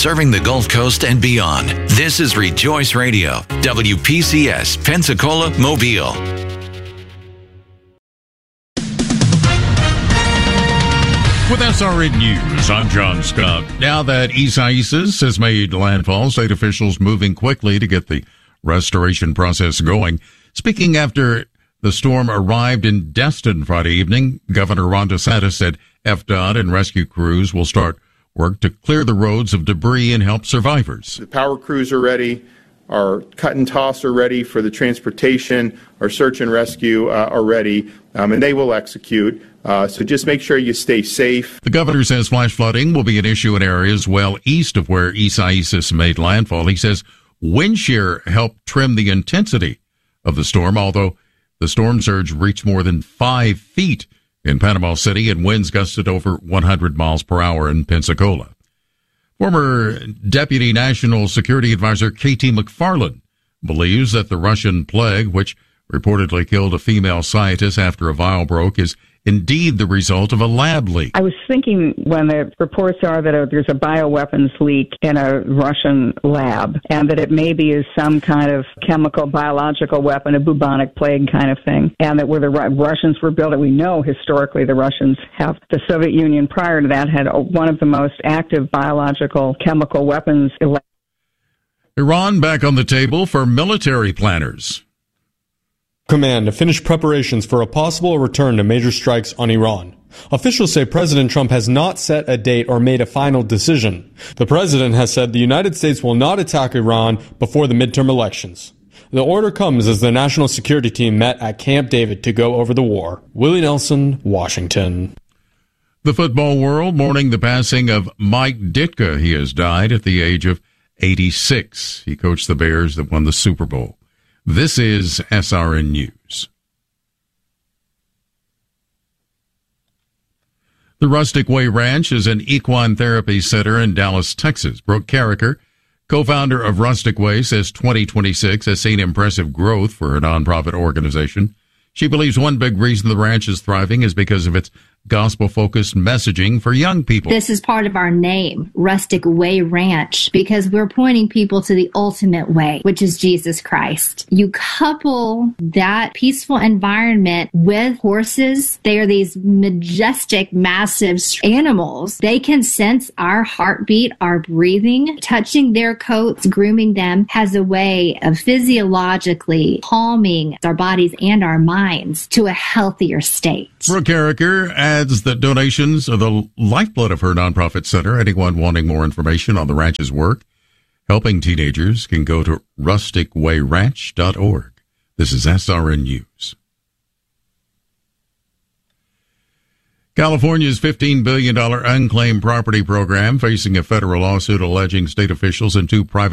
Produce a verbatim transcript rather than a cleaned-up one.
serving the Gulf Coast and beyond. This is Rejoice Radio, W P C S, Pensacola, Mobile. With S R N News, I'm John Scott. Now that Isaias has made landfall, state officials moving quickly to get the restoration process going. Speaking after the storm arrived in Destin Friday evening, Governor Ron DeSantis said F D O T and rescue crews will start work to clear the roads of debris and help survivors. The power crews are ready. Our cut and toss are ready for the transportation. Our search and rescue uh, are ready, um, and they will execute. Uh, so just make sure you stay safe. The governor says flash flooding will be an issue in areas well east of where Isaias made landfall. He says wind shear helped trim the intensity of the storm, although the storm surge reached more than five feet in Panama City and winds gusted over one hundred miles per hour in Pensacola. Former Deputy National Security Advisor K T McFarland believes that the Russian plague, which reportedly killed a female scientist after a vial broke, is indeed the result of a lab leak. I was thinking when the reports are that a, there's a bioweapons leak in a Russian lab and that it maybe is some kind of chemical, biological weapon, a bubonic plague kind of thing, and that where the Ru- Russians were building, we know historically the Russians have, the Soviet Union prior to that had one of the most active biological chemical weapons. Iran back on the table for military planners. Command to finish preparations for a possible return to major strikes on Iran. Officials say President Trump has not set a date or made a final decision. The president has said the United States will not attack Iran before the midterm elections. The order comes as the National Security Team met at Camp David to go over the war. Willie Nelson, Washington. The football world mourning the passing of Mike Ditka. He has died at the age of eighty-six. He coached the Bears that won the Super Bowl. This is S R N News. The Rustic Way Ranch is an equine therapy center in Dallas, Texas. Brooke Carricker, co-founder of Rustic Way, says twenty twenty-six has seen impressive growth for her nonprofit organization. She believes one big reason the ranch is thriving is because of its gospel-focused messaging for young people. This is part of our name, Rustic Way Ranch, because we're pointing people to the ultimate way, which is Jesus Christ. You couple that peaceful environment with horses. They are these majestic, massive animals. They can sense our heartbeat, our breathing. Touching their coats, grooming them has a way of physiologically calming our bodies and our minds to a healthier state. Brooke Carricker adds that donations are the lifeblood of her nonprofit center. Anyone wanting more information on the ranch's work, helping teenagers, can go to rustic way ranch dot org. This is S R N News. California's fifteen billion dollars unclaimed property program facing a federal lawsuit alleging state officials and two private